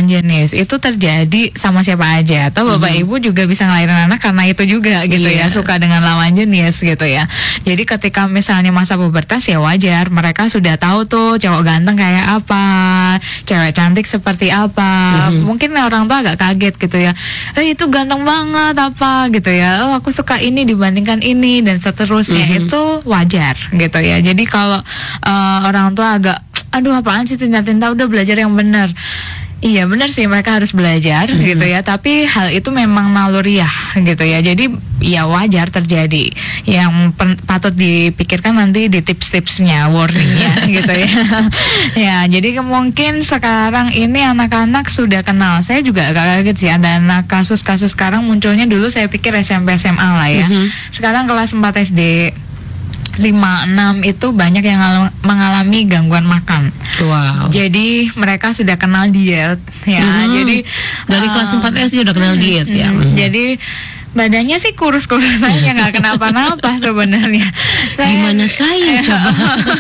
jenis itu terjadi sama siapa aja, atau bapak ibu juga bisa ngelahirin anak karena itu juga gitu ya, suka dengan lawan jenis gitu ya. Jadi ketika misalnya masa pubertas ya wajar, mereka sudah tahu tuh cowok ganteng kayak apa, cewek cantik seperti apa. Mungkin orang tua agak kaget gitu ya, itu ganteng banget apa gitu ya, oh aku suka ini dibandingkan ini dan seterusnya. Itu wajar gitu ya. Jadi kalau orang tua agak aduh apaan sih tinta-tinta, udah belajar yang benar. Iya benar sih, mereka harus belajar gitu ya. Tapi hal itu memang naluriah gitu ya. Jadi ya wajar terjadi. Yang patut dipikirkan nanti di tips-tipsnya, warningnya gitu ya. Ya jadi mungkin sekarang ini anak-anak sudah kenal. Saya juga agak kaget sih ada anak kasus-kasus sekarang munculnya. Dulu saya pikir SMP SMA lah ya. Sekarang kelas 4 SD 5-6 itu banyak yang mengalami gangguan makan. Wow. Jadi mereka sudah kenal diet ya. Jadi dari kelas 4 SD udah kenal diet ya. Jadi badannya sih kurus-kurus aja, nggak kenapa-napa sebenarnya. Gimana saya coba?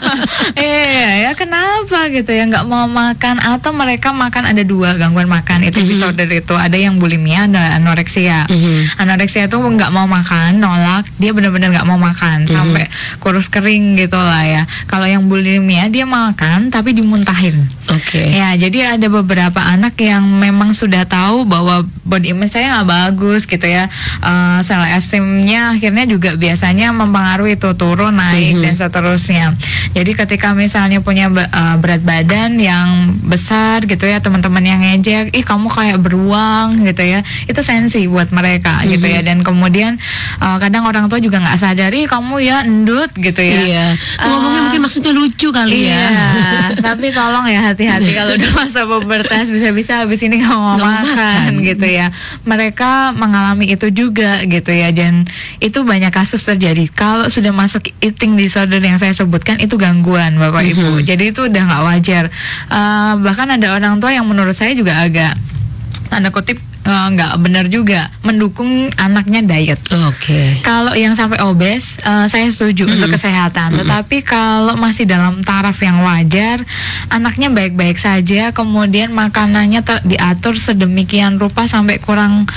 Ya kenapa gitu ya, nggak mau makan, atau mereka makan ada 2 gangguan makan itu disorder itu, ada yang bulimia, ada anoreksia. Anoreksia itu nggak mau makan, nolak, dia benar-benar nggak mau makan sampai kurus kering gitu lah ya. Kalau yang bulimia dia makan tapi dimuntahin. Oke. Ya jadi ada beberapa anak yang memang sudah tahu bahwa body image saya nggak bagus gitu ya. Self esteemnya akhirnya juga biasanya mempengaruhi itu, turun naik dan seterusnya. Jadi ketika misalnya punya berat badan yang besar gitu ya, teman-teman yang ngejek, ih kamu kayak beruang gitu ya, itu sensi buat mereka gitu ya. Dan kemudian kadang orang tua juga nggak sadari kamu ya endut gitu ya. Iya. Ngomongnya mungkin maksudnya lucu kali ya. Tapi tolong ya hati-hati kalau udah masa pubertas, bisa-bisa habis ini kamu mau makan gitu ya. Mereka mengalami itu juga gitu ya, dan itu banyak kasus terjadi. Kalau sudah masuk eating disorder yang saya sebutkan, itu gangguan Bapak Ibu. Jadi itu udah nggak wajar. Bahkan ada orang tua yang menurut saya juga agak tanda kutip nggak benar juga mendukung anaknya diet. Kalau yang sampai obes, saya setuju untuk kesehatan. Tetapi kalau masih dalam taraf yang wajar, anaknya baik-baik saja, kemudian makanannya diatur sedemikian rupa sampai kurang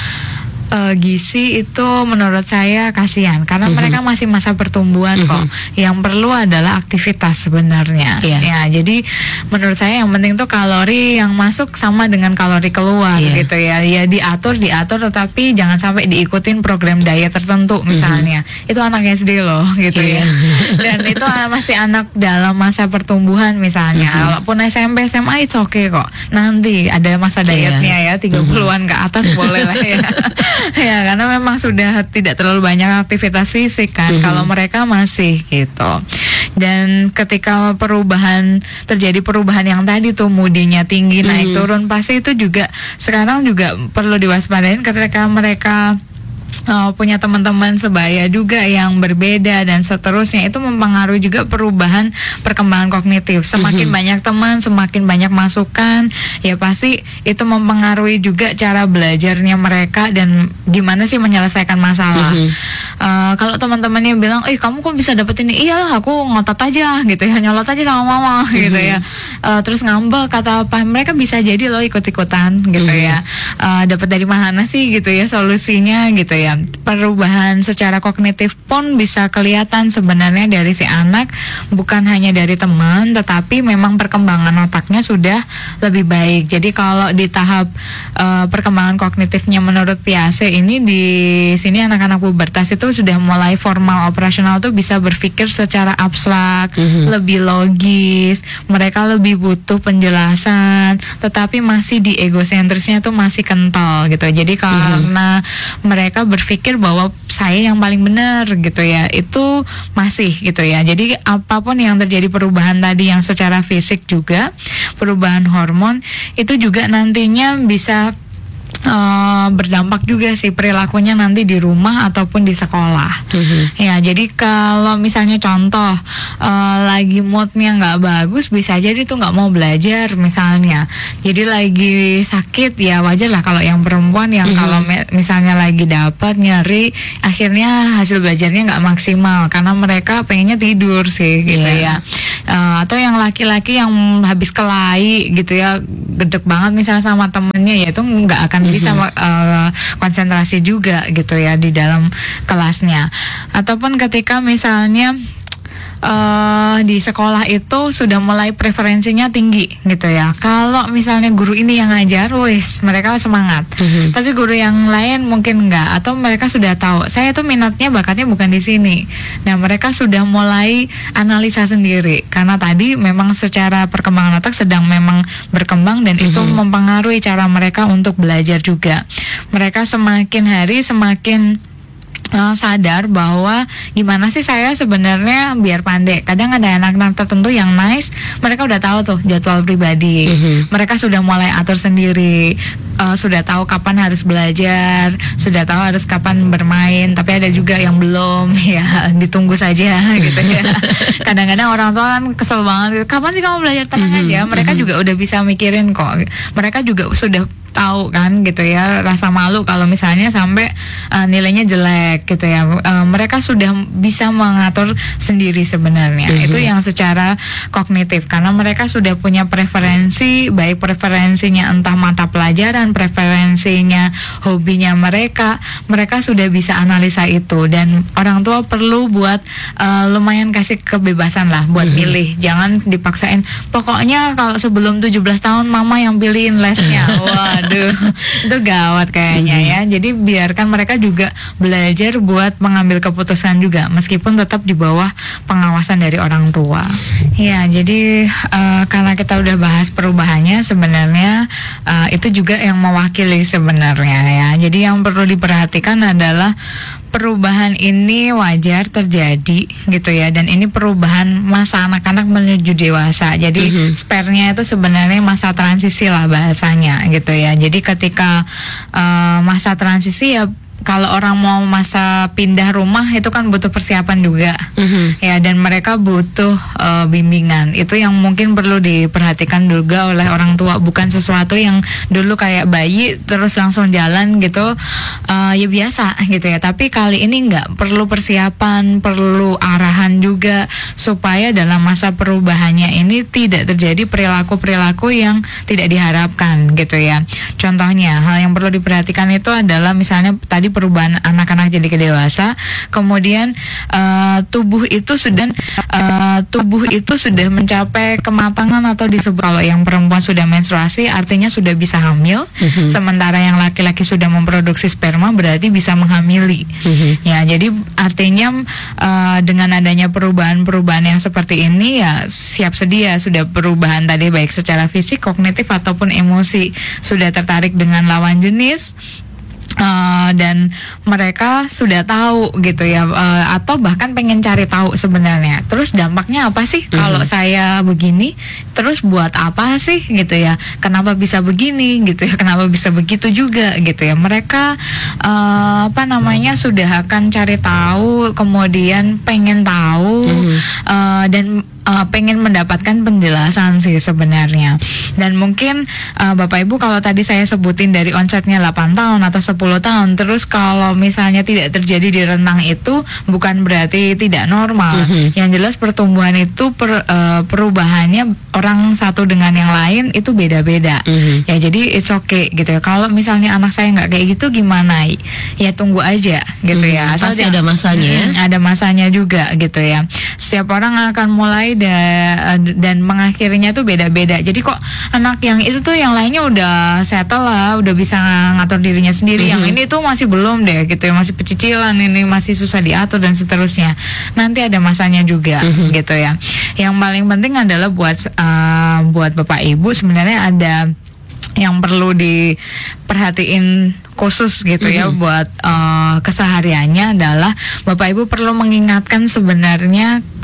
gizi, itu menurut saya kasihan karena mereka masih masa pertumbuhan kok. Yang perlu adalah aktivitas sebenarnya. Ya, jadi menurut saya yang penting tuh kalori yang masuk sama dengan kalori keluar gitu ya. Ya diatur tetapi jangan sampai diikutin program diet tertentu misalnya. Itu anaknya SD loh gitu ya. Dan itu masih anak dalam masa pertumbuhan misalnya. Walaupun SMP SMA itu oke kok. Nanti ada masa dietnya ya, 30-an ke atas boleh lah ya. Ya karena memang sudah tidak terlalu banyak aktivitas fisik kan kalau mereka masih gitu. Dan ketika terjadi perubahan yang tadi tuh, moodinya tinggi naik turun, pasti itu juga sekarang juga perlu diwaspadain ketika mereka punya teman-teman sebaya juga yang berbeda dan seterusnya. Itu mempengaruhi juga perubahan perkembangan kognitif. Semakin banyak teman, semakin banyak masukan, ya pasti itu mempengaruhi juga cara belajarnya mereka dan gimana sih menyelesaikan masalah. Kalau teman-temannya bilang, kamu kok bisa dapet ini? Iyalah aku ngotot aja gitu ya, nyolot aja sama mama gitu ya. Terus ngambek kata apa, mereka bisa jadi loh ikut-ikutan gitu ya. Dapat dari mana sih gitu ya solusinya gitu ya. Perubahan secara kognitif pun bisa kelihatan sebenarnya dari si anak, bukan hanya dari teman, tetapi memang perkembangan otaknya sudah lebih baik. Jadi kalau di tahap perkembangan kognitifnya menurut Piaget ini, di sini anak-anak pubertas itu sudah mulai formal operasional tuh bisa berpikir secara abstrak, lebih logis, mereka lebih butuh penjelasan, tetapi masih di egosentrisnya tuh masih kental gitu. Jadi karena mereka berpikir bahwa saya yang paling benar gitu ya, itu masih gitu ya. Jadi apapun yang terjadi perubahan tadi yang secara fisik juga, perubahan hormon itu juga nantinya bisa berdampak juga sih perilakunya nanti di rumah ataupun di sekolah. Ya, jadi kalau misalnya contoh lagi moodnya nggak bagus, bisa jadi tuh nggak mau belajar misalnya. Jadi lagi sakit, ya wajar lah kalau yang perempuan yang kalau misalnya lagi dapat nyeri, akhirnya hasil belajarnya nggak maksimal karena mereka pengennya tidur sih gitu ya. Atau yang laki-laki yang habis kelahi gitu ya, gedek banget misalnya sama temennya, ya itu nggak akan bisa konsentrasi juga gitu ya di dalam kelasnya. Ataupun ketika misalnya di sekolah itu sudah mulai preferensinya tinggi gitu ya. Kalau misalnya guru ini yang ngajar, wis mereka semangat. Tapi guru yang lain mungkin enggak, atau mereka sudah tahu saya tuh minatnya bakatnya bukan di sini. Nah, mereka sudah mulai analisa sendiri karena tadi memang secara perkembangan otak sedang memang berkembang dan itu mempengaruhi cara mereka untuk belajar juga. Mereka semakin hari semakin sadar bahwa gimana sih saya sebenarnya biar pandai. Kadang ada anak-anak tertentu yang nice, mereka udah tahu tuh jadwal pribadi, mereka sudah mulai atur sendiri, sudah tahu kapan harus belajar, sudah tahu harus kapan bermain. Tapi ada juga yang belum, ya ditunggu saja gitu ya. Kadang-kadang orang tua kan kesel banget, kapan sih kamu belajar, tenang aja. Mereka juga udah bisa mikirin kok, mereka juga sudah tahu kan gitu ya, rasa malu kalau misalnya sampai nilainya jelek gitu ya. Mereka sudah bisa mengatur sendiri sebenarnya. Itu yang secara kognitif karena mereka sudah punya preferensi, baik preferensinya entah mata pelajaran, preferensinya hobinya mereka sudah bisa analisa itu. Dan orang tua perlu buat lumayan kasih kebebasan lah buat pilih, jangan dipaksain pokoknya kalau sebelum 17 tahun mama yang pilihin lesnya. Waduh, itu gawat kayaknya ya. Jadi biarkan mereka juga belajar buat mengambil keputusan juga, meskipun tetap di bawah pengawasan dari orang tua. Ya, jadi karena kita udah bahas perubahannya, sebenarnya itu juga yang mewakili sebenarnya ya. Jadi yang perlu diperhatikan adalah perubahan ini wajar terjadi gitu ya, dan ini perubahan masa anak-anak menuju dewasa. Jadi spare-nya itu sebenarnya masa transisi lah bahasanya gitu ya. Jadi ketika masa transisi ya, kalau orang mau masa pindah rumah itu kan butuh persiapan juga ya, dan mereka butuh bimbingan. Itu yang mungkin perlu diperhatikan juga oleh orang tua, bukan sesuatu yang dulu kayak bayi terus langsung jalan gitu, ya biasa gitu ya. Tapi kali ini enggak, perlu persiapan, perlu arahan juga supaya dalam masa perubahannya ini tidak terjadi perilaku-perilaku yang tidak diharapkan gitu ya. Contohnya hal yang perlu diperhatikan itu adalah misalnya tadi perubahan anak-anak jadi ke dewasa, kemudian tubuh itu sudah mencapai kematangan atau disebut kalau yang perempuan sudah menstruasi artinya sudah bisa hamil, sementara yang laki-laki sudah memproduksi sperma berarti bisa menghamili. Ya, jadi artinya dengan adanya perubahan-perubahan yang seperti ini ya siap sedia, sudah perubahan tadi baik secara fisik, kognitif ataupun emosi, sudah tertarik dengan lawan jenis. Dan mereka sudah tahu gitu ya, atau bahkan pengen cari tahu sebenarnya. Terus dampaknya apa sih kalau saya begini? Terus buat apa sih gitu ya? Kenapa bisa begini gitu ya? Kenapa bisa begitu juga gitu ya? Mereka sudah akan cari tahu, kemudian pengen tahu dan pengen mendapatkan penjelasan sih sebenarnya. Dan mungkin Bapak Ibu kalau tadi saya sebutin dari onsetnya 8 tahun atau 10 tahun, terus kalau misalnya tidak terjadi di rentang itu bukan berarti tidak normal. Yang jelas pertumbuhan itu perubahannya orang satu dengan yang lain itu beda-beda. Ya, jadi it's okay gitu ya. Kalau misalnya anak saya nggak kayak gitu gimana? Ya tunggu aja gitu ya. Pasti ada masanya ya. Ada masanya juga gitu ya. Setiap orang akan mulai dan mengakhirinya tuh beda-beda. Jadi kok anak yang itu tuh yang lainnya udah settle lah, udah bisa ngatur dirinya sendiri, yang ini tuh masih belum deh gitu ya, masih pecicilan, ini masih susah diatur dan seterusnya. Nanti ada masanya juga gitu ya. Yang paling penting adalah buat Bapak Ibu sebenarnya ada yang perlu diperhatiin khusus gitu ya buat kesehariannya adalah Bapak Ibu perlu mengingatkan sebenarnya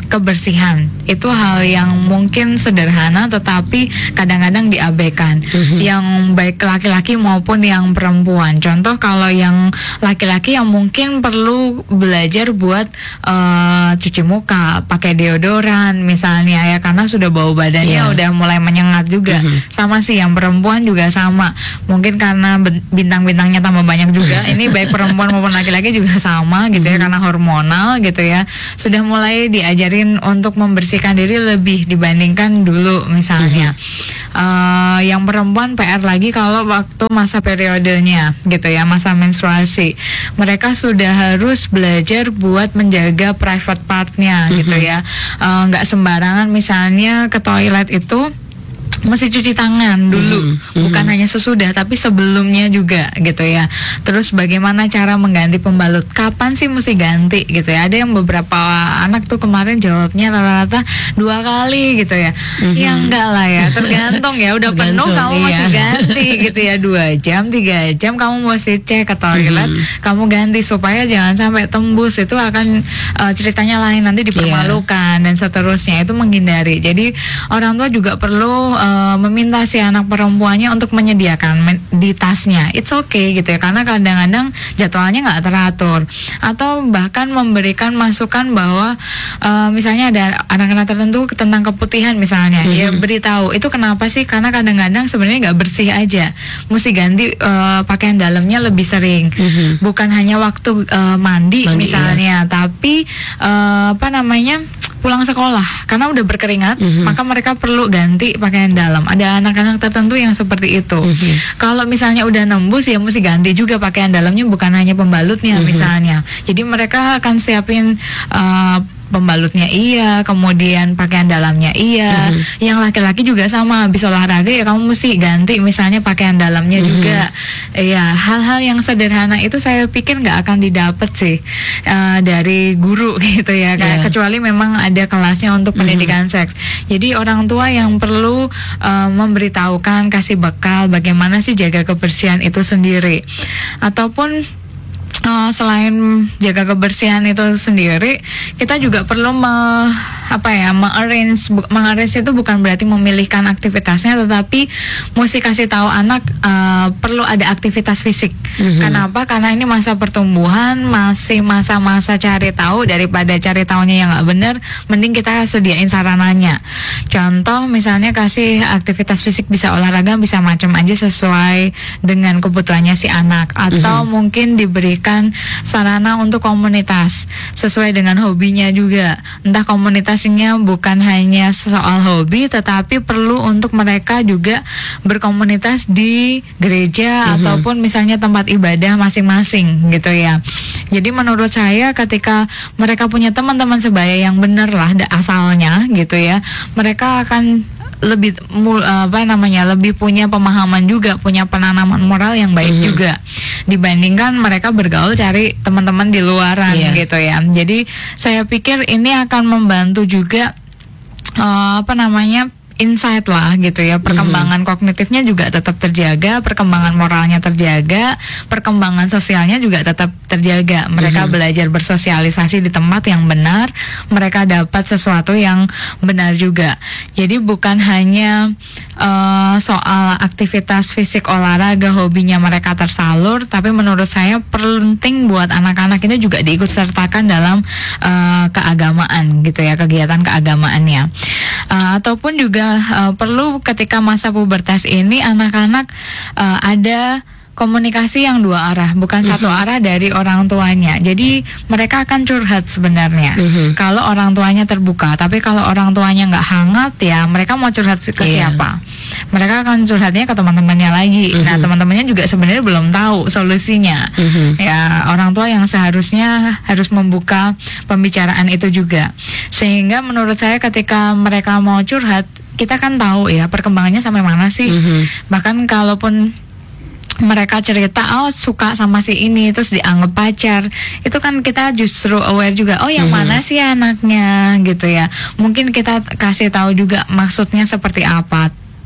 kebersihan. Itu hal yang mungkin sederhana tetapi kadang-kadang diabaikan. Yang baik laki-laki maupun yang perempuan. Contoh kalau yang laki-laki yang mungkin perlu belajar buat cuci muka, pakai deodoran misalnya ya, karena sudah bau badannya udah mulai menyengat juga. Sama sih yang perempuan juga sama. Mungkin karena bintang-bintangnya tambah banyak juga. Ini baik perempuan maupun laki-laki juga sama gitu ya, karena hormonal gitu ya. Sudah mulai diajarin untuk membersihkan diri lebih dibandingkan dulu misalnya. Yang perempuan PR lagi kalau waktu masa periodenya gitu ya, masa menstruasi, mereka sudah harus belajar buat menjaga private partnya gitu ya. Nggak sembarangan misalnya ke toilet itu mesti cuci tangan dulu, bukan hanya sesudah tapi sebelumnya juga gitu ya. Terus bagaimana cara mengganti pembalut, kapan sih mesti ganti gitu ya. Ada yang beberapa anak tuh kemarin jawabnya rata-rata 2 kali gitu ya. Ya enggak lah ya, tergantung ya, udah penuh kamu mesti ganti gitu ya. 2 jam, 3 jam kamu mesti cek ke toilet, kamu ganti supaya jangan sampai tembus. Itu akan ceritanya lain, nanti dipermalukan dan seterusnya. Itu menghindari. Jadi orang tua juga perlu meminta si anak perempuannya untuk menyediakan di tasnya. It's okay gitu ya, karena kadang-kadang jadwalnya nggak teratur, atau bahkan memberikan masukan bahwa misalnya ada anak-anak tertentu tentang keputihan misalnya, dia beritahu itu kenapa sih, karena kadang-kadang sebenarnya nggak bersih aja, mesti ganti pakaian dalamnya lebih sering, bukan hanya waktu mandi misalnya, tapi pulang sekolah karena udah berkeringat, maka mereka perlu ganti pakaian dalam. Ada anak-anak tertentu yang seperti itu. Kalau misalnya udah nembus ya mesti ganti juga pakaian dalamnya, bukan hanya pembalutnya misalnya. Jadi mereka akan siapin pembalutnya iya, kemudian pakaian dalamnya iya. Yang laki-laki juga sama, habis olahraga ya kamu mesti ganti misalnya pakaian dalamnya juga. Ya, hal-hal yang sederhana itu saya pikir nggak akan didapat sih dari guru gitu ya, kecuali memang ada kelasnya untuk pendidikan seks. Jadi orang tua yang perlu memberitahukan, kasih bekal bagaimana sih jaga kebersihan itu sendiri. Ataupun selain jaga kebersihan itu sendiri, kita juga perlu mengarrange itu bukan berarti memilihkan aktivitasnya, tetapi mesti kasih tahu anak perlu ada aktivitas fisik. Kenapa? Karena ini masa pertumbuhan, masih masa-masa cari tahu. Daripada cari tahunya yang nggak benar, mending kita sediain sarananya. Contoh misalnya kasih aktivitas fisik, bisa olahraga, bisa macam aja sesuai dengan kebutuhannya si anak, atau mungkin diberikan sarana untuk komunitas sesuai dengan hobinya juga. Entah komunitasnya bukan hanya soal hobi, tetapi perlu untuk mereka juga berkomunitas di gereja ataupun misalnya tempat ibadah masing-masing gitu ya. Jadi menurut saya ketika mereka punya teman-teman sebaya yang benar lah asalnya gitu ya, mereka akan lebih lebih punya pemahaman juga, punya penanaman moral yang baik juga dibandingkan mereka bergaul cari teman-teman di luaran gitu ya. Jadi saya pikir ini akan membantu juga insight lah gitu ya, perkembangan kognitifnya juga tetap terjaga, perkembangan moralnya terjaga, perkembangan sosialnya juga tetap terjaga. Mereka belajar bersosialisasi di tempat yang benar, mereka dapat sesuatu yang benar juga. Jadi bukan hanya soal aktivitas fisik, olahraga, hobinya mereka tersalur, tapi menurut saya penting buat anak-anak ini juga diikut sertakan dalam keagamaan gitu ya, kegiatan keagamaannya. Ataupun juga perlu ketika masa pubertas ini anak-anak ada komunikasi yang 2 arah, bukan satu arah dari orang tuanya. Jadi mereka akan curhat sebenarnya kalau orang tuanya terbuka. Tapi kalau orang tuanya nggak hangat ya, mereka mau curhat ke siapa? Mereka akan curhatnya ke teman-temannya lagi. Nah, teman-temannya juga sebenarnya belum tahu solusinya. Ya, orang tua yang seharusnya harus membuka pembicaraan itu juga. Sehingga menurut saya ketika mereka mau curhat, kita kan tahu ya perkembangannya sampai mana sih. Bahkan kalaupun mereka cerita suka sama si ini terus dianggap pacar, itu kan kita justru aware juga, yang mana sih anaknya gitu ya. Mungkin kita kasih tahu juga maksudnya seperti apa.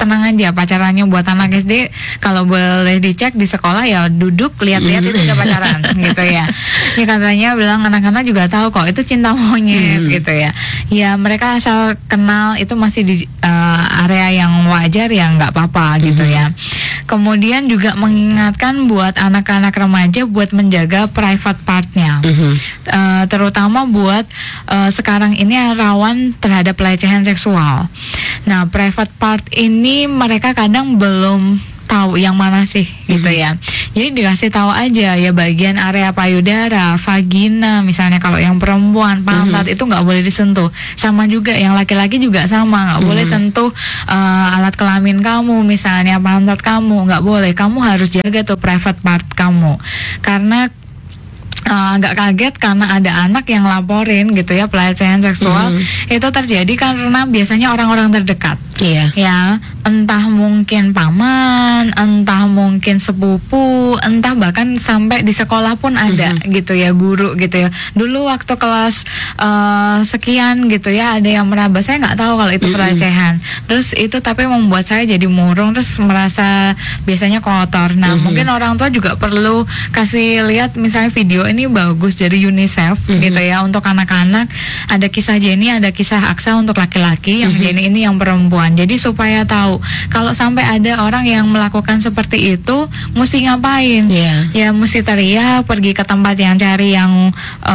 tenang aja, pacarannya buat anak SD kalau boleh dicek di sekolah ya duduk lihat-lihat itu udah pacaran gitu ya. Ya katanya bilang anak-anak juga tahu kok itu cinta monyet gitu ya. Ya mereka asal kenal itu masih di area yang wajar ya nggak apa-apa gitu ya. Kemudian juga mengingatkan buat anak-anak remaja buat menjaga private partnya, terutama buat sekarang ini rawan terhadap pelecehan seksual. Nah, private part ini mereka kadang belum tahu yang mana sih gitu ya. Jadi dikasih tahu aja ya bagian area payudara, vagina misalnya kalau yang perempuan, pantat itu nggak boleh disentuh. Sama juga yang laki-laki juga sama, nggak boleh sentuh alat kelamin kamu misalnya pantat kamu, nggak boleh. Kamu harus jaga tuh private part kamu. Karena agak kaget karena ada anak yang laporin gitu ya pelecehan seksual itu terjadi karena biasanya orang-orang terdekat. Iya. Ya, entah mungkin paman, entah mungkin sepupu, entah bahkan sampai di sekolah pun ada gitu ya, guru gitu ya. Dulu waktu kelas sekian gitu ya ada yang meraba, saya nggak tahu kalau itu pelecehan. Terus itu tapi membuat saya jadi murung, terus merasa biasanya kotor. Nah, mungkin orang tua juga perlu kasih lihat misalnya video ini bagus dari UNICEF gitu ya untuk anak-anak. Ada kisah Jenny, ada kisah Aksa untuk laki-laki, yang Jenny ini yang perempuan. Jadi supaya tahu kalau sampai ada orang yang melakukan seperti itu mesti ngapain. Ya mesti teriak, pergi ke tempat yang cari yang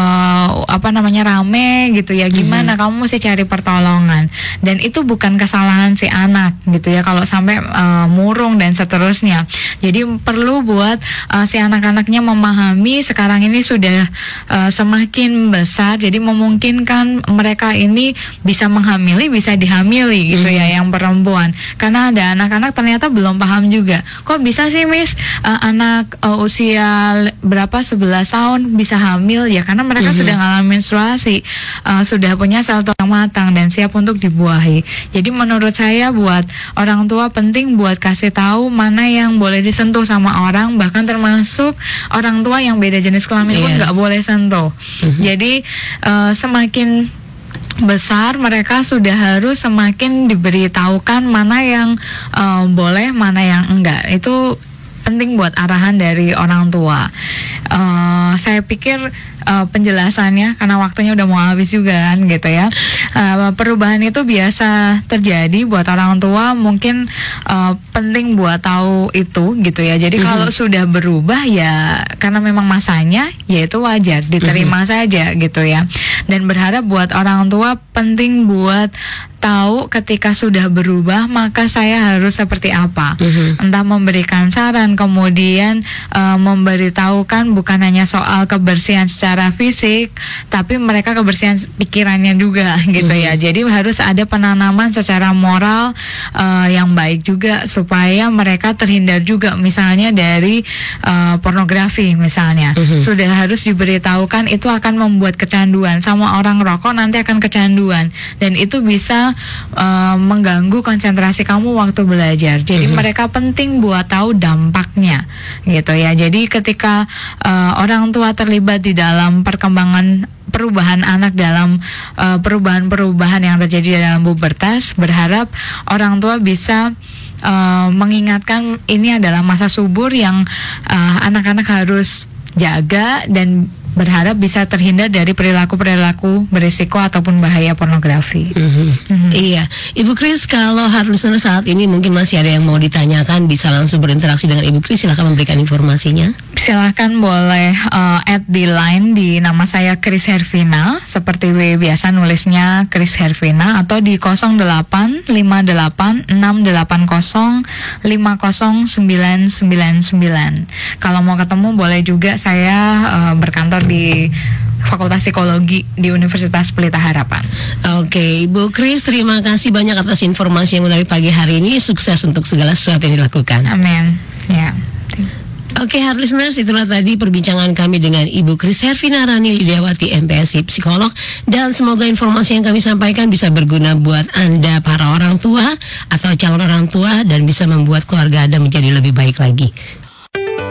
rame gitu ya. Gimana kamu mesti cari pertolongan. Dan itu bukan kesalahan si anak gitu ya kalau sampai murung dan seterusnya. Jadi perlu buat si anak-anaknya memahami sekarang ini sudah semakin besar, jadi memungkinkan mereka ini bisa menghamili, bisa dihamili gitu ya yang perempuan. Karena ada anak-anak ternyata belum paham juga. Kok bisa sih Miss anak usia berapa 11 tahun bisa hamil? Ya karena mereka sudah ngalamin menstruasi, sudah punya sel telur yang matang dan siap untuk dibuahi. Jadi menurut saya buat orang tua penting buat kasih tahu mana yang boleh disentuh sama orang, bahkan termasuk orang tua yang beda jenis kelamin pun nggak boleh sentuh. Jadi semakin besar mereka sudah harus semakin diberitahukan mana yang boleh, mana yang enggak. Itu penting buat arahan dari orang tua. Saya pikir penjelasannya karena waktunya udah mau habis juga kan gitu ya. Perubahan itu biasa terjadi buat orang tua, mungkin penting buat tahu itu gitu ya. Jadi kalau sudah berubah ya karena memang masanya ya itu wajar, diterima saja gitu ya. Dan berharap buat orang tua penting buat tahu ketika sudah berubah maka saya harus seperti apa. Entah memberikan saran, kemudian memberitahukan bukan hanya soal kebersihan secara fisik, tapi mereka kebersihan pikirannya juga gitu ya. Jadi harus ada penanaman secara moral yang baik juga supaya mereka terhindar juga misalnya dari pornografi misalnya. Sudah harus diberitahukan itu akan membuat kecanduan, sama orang rokok nanti akan kecanduan dan itu bisa mengganggu konsentrasi kamu waktu belajar. Jadi mereka penting buat tahu dampaknya gitu ya. Jadi ketika orang tua terlibat di dalam perkembangan perubahan anak dalam perubahan-perubahan yang terjadi dalam pubertas, berharap orang tua bisa mengingatkan ini adalah masa subur yang anak-anak harus jaga dan berharap bisa terhindar dari perilaku-perilaku berisiko ataupun bahaya pornografi. Iya, Ibu Kris, kalau hard listener saat ini mungkin masih ada yang mau ditanyakan, bisa langsung berinteraksi dengan Ibu Kris. Silakan memberikan informasinya. Silakan boleh add di line di nama saya Kris Hervina, seperti biasa nulisnya Kris Hervina, atau di 085880509999. Kalau mau ketemu boleh juga, saya berkantor di Fakultas Psikologi di Universitas Pelita Harapan. Oke, Ibu Kris, terima kasih banyak atas informasi yang menarik pagi hari ini. Sukses untuk segala sesuatu yang dilakukan. Amin. Ya. Oke, hard listeners, itulah tadi perbincangan kami dengan Ibu Kris Hervina Rani Lidiawati, MPSI Psikolog, dan semoga informasi yang kami sampaikan bisa berguna buat Anda para orang tua atau calon orang tua dan bisa membuat keluarga Anda menjadi lebih baik lagi.